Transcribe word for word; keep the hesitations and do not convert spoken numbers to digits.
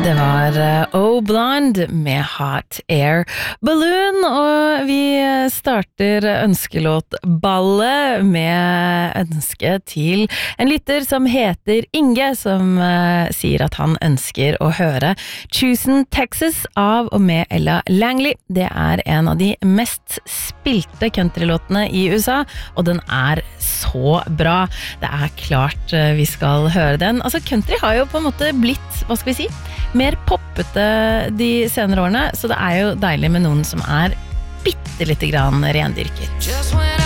Det var Oh Blonde med Hot Air Balloon, og vi starter ønskelåtballet med ønske til en lytter som heter Inge, som uh, sier at han ønsker å høre Choosing Texas av og med Ella Langley. Det er en av de mest spilte countrylåtene i U S A, og den er så bra. Det er klart uh, vi skal høre den. Altså, country har jo på en måte blitt, hva skal vi si, mer poppete de senere årene, så det er jo deilig med noen som er bitte lite grann rendyrket.